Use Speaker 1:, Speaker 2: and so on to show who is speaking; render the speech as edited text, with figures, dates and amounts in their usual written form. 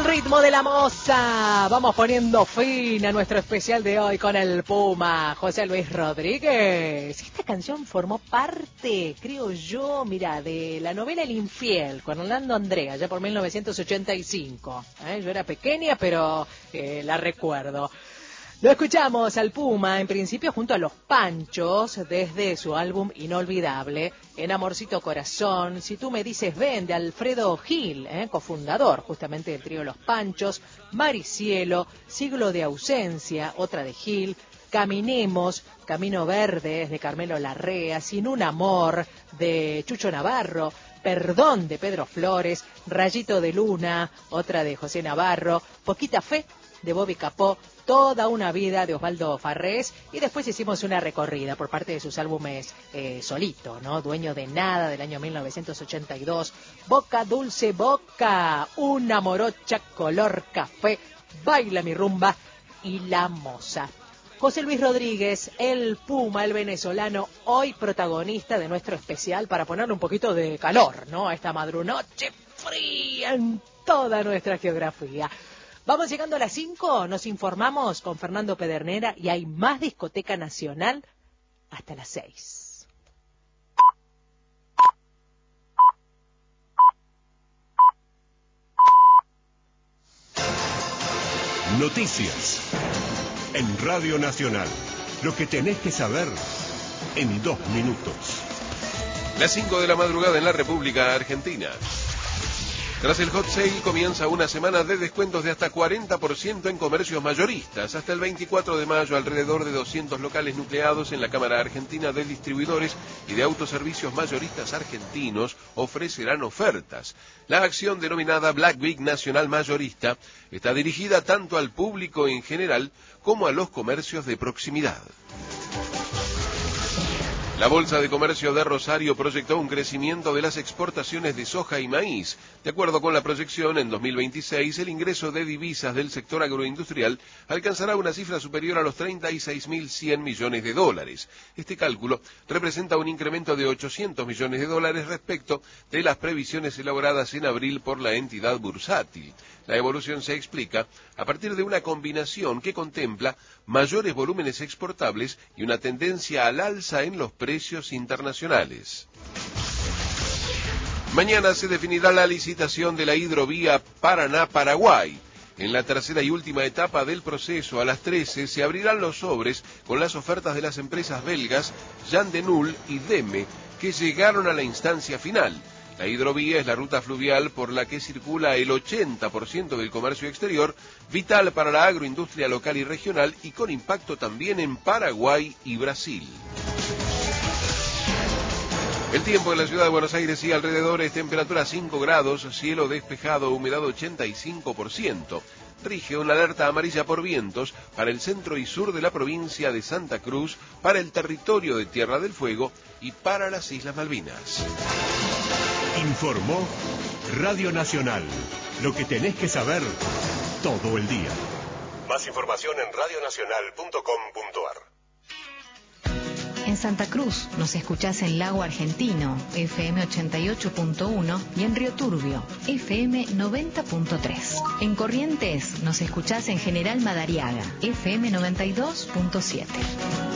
Speaker 1: ritmo de la moza. Vamos poniendo fin a nuestro especial de hoy con el Puma, José Luis Rodríguez. Esta canción formó parte, creo yo, mira, de la novela El Infiel, con Orlando Andrea, ya por 1985. Yo era pequeña, pero la recuerdo. Lo escuchamos al Puma, en principio junto a Los Panchos, desde su álbum Inolvidable, En Amorcito Corazón, Si tú me dices ven, de Alfredo Gil, cofundador justamente del trío Los Panchos, Maricielo, Siglo de Ausencia, otra de Gil, Caminemos, Camino Verde, de Carmelo Larrea, Sin un Amor, de Chucho Navarro, Perdón, de Pedro Flores, Rayito de Luna, otra de José Navarro, Poquita Fe, de Bobby Capó, Toda una vida, de Osvaldo Farrés, y después hicimos una recorrida por parte de sus álbumes solito, ¿no? Dueño de Nada, del año 1982, Boca Dulce Boca, Una Morocha Color Café, Baila mi rumba y La Moza. José Luis Rodríguez, el Puma, el venezolano, hoy protagonista de nuestro especial para ponerle un poquito de calor, ¿no? A esta madrunoche fría en toda nuestra geografía. Vamos llegando a las 5, nos informamos con Fernando Pedernera y hay más Discoteca Nacional hasta las 6.
Speaker 2: Noticias en Radio Nacional. Lo que tenés que saber en 2 minutos.
Speaker 3: Las 5 de la madrugada en la República Argentina. Tras el hot sale comienza una semana de descuentos de hasta 40% en comercios mayoristas. Hasta el 24 de mayo, alrededor de 200 locales nucleados en la Cámara Argentina de Distribuidores y de Autoservicios Mayoristas Argentinos ofrecerán ofertas. La acción denominada Black Week Nacional Mayorista está dirigida tanto al público en general como a los comercios de proximidad. La Bolsa de Comercio de Rosario proyectó un crecimiento de las exportaciones de soja y maíz. De acuerdo con la proyección, en 2026 el ingreso de divisas del sector agroindustrial alcanzará una cifra superior a los 36.100 millones de dólares. Este cálculo representa un incremento de 800 millones de dólares respecto de las previsiones elaboradas en abril por la entidad bursátil. La evolución se explica a partir de una combinación que contempla mayores volúmenes exportables y una tendencia al alza en los precios internacionales. Mañana se definirá la licitación de la hidrovía Paraná-Paraguay. En la tercera y última etapa del proceso, a las 13, se abrirán los sobres con las ofertas de las empresas belgas Jan de Null y Deme, que llegaron a la instancia final. La hidrovía es la ruta fluvial por la que circula el 80% del comercio exterior, vital para la agroindustria local y regional y con impacto también en Paraguay y Brasil. El tiempo en la ciudad de Buenos Aires y alrededores, temperatura 5 grados, cielo despejado, humedad 85%. Rige una alerta amarilla por vientos para el centro y sur de la provincia de Santa Cruz, para el territorio de Tierra del Fuego y para las Islas Malvinas.
Speaker 2: Informó Radio Nacional. Lo que tenés que saber todo el día. Más información en radionacional.com.ar.
Speaker 4: En Santa Cruz nos escuchás en Lago Argentino, FM 88.1, y en Río Turbio, FM 90.3. En Corrientes nos escuchás en General Madariaga, FM 92.7.